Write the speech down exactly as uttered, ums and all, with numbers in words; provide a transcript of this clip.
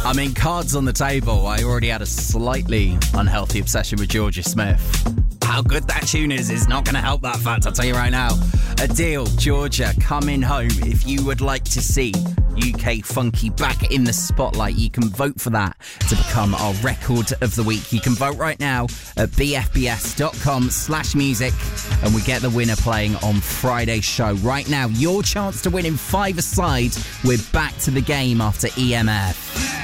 I mean, cards on the table. I already had a slightly unhealthy obsession with Georgia Smith. How good that tune is is not going to help that fact, I'll tell you right now. Adele, Georgia, coming home. If you would like to see U K Funky back in the spotlight, you can vote for that to become our record of the week. You can vote right now at b f b s dot com slash music, and we get the winner playing on Friday's show. Right now, your chance to win in five-a-side. We're back to the game after E M F.